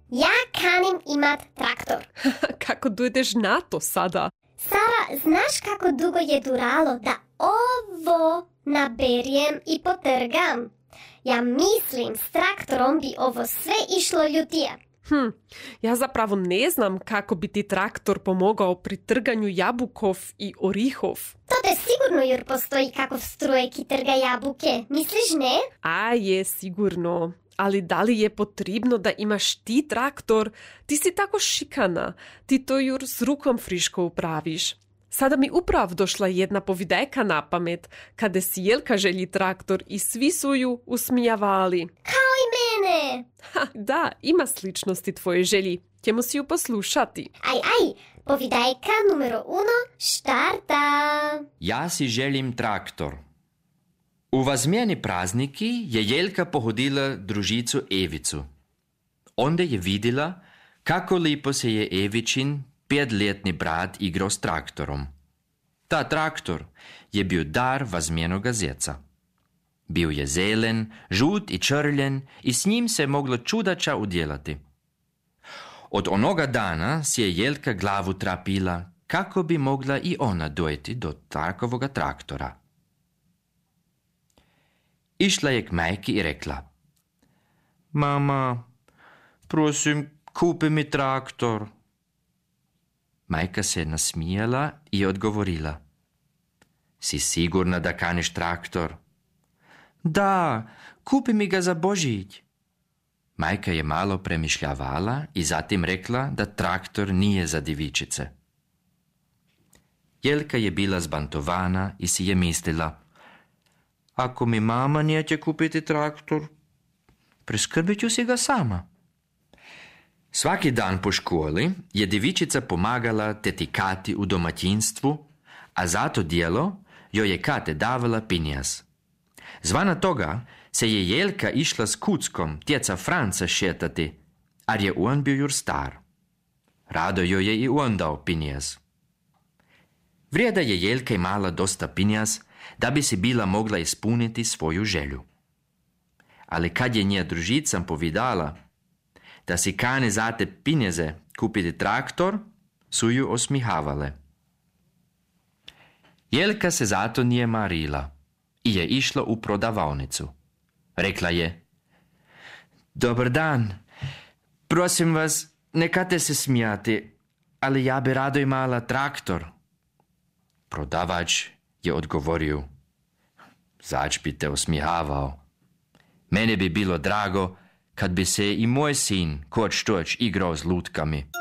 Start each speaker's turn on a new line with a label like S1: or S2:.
S1: Ja kanim imat traktor.
S2: Kako dojdeš na to sada?
S1: Sara, znaš kako dugo je duralo da ovo naberjem i potrgam? Ja mislim, s traktorom bi ovo sve išlo ljutije.
S2: Ja zapravo ne znam kako bi ti traktor pomogao pri trganju jabukov i orihov.
S1: To te sigurno jer postoji kakov stroj ki trga jabuke. Misliš ne?
S2: A je sigurno. Ali da li je potrebno da imaš ti traktor? Ti si tako šikana. Ti to jur s rukom friško upraviš. Sada mi upravo došla jedna povidajka na pamet, kada si Jelka želi traktor i svi su ju usmijavali.
S1: Kao i mene.
S2: Da, ima sličnosti tvoje želji. Ćemo si ju poslušati.
S1: Aj, povidajka numero 1 štarta.
S3: Ja si želim traktor. U vazmjeni prazniki je Jelka pohodila družicu Evicu. Onda je vidjela kako lipo se je Evičin 5-letni brat igrao s traktorom. Ta traktor je bio dar vazmjenoga zeca. Bio je zelen, žut i črljen i s njim se moglo čudača udjelati. Od onoga dana si je Jelka glavu trapila kako bi mogla i ona dojeti do takovoga traktora. Išla je k majki i rekla: Mama, prosim, kupi mi traktor. Majka se nasmijala i odgovorila: Si sigurna da kaniš traktor? Da, kupi mi ga za Božić. Majka je malo premišljavala i zatim rekla da traktor nije za divičice. Jelka je bila zbantovana i si je mislila: Ako mi mama neće kupiti traktor, priskrbit ću si ga sama. Svaki dan po školi je divičica pomagala teti Kati u domaćinstvu, a za to djelo joj je Kate davala pinjas. Zvana toga se je Jelka išla s kuckom tjeca Franca šetati, ar je on bio jur star. Rado joj je i on dao pinjas. Vrijeda je Jelka imala dosta pinjas da bi si bila mogla ispuniti svoju želju. Ali kad je nje družicam povidala da si kane za te pinjeze kupiti traktor, su ju osmihavale. Jelka se zato nije marila i je išla u prodavaonicu. Rekla je: Dobar dan, prosim vas, nekate se smijati, ali ja bi rado imala traktor. Prodavač je odgovorio: Zač bi te osmihavao. Mene bi bilo drago kad bi se i moj sin koč toč igrao s lutkami.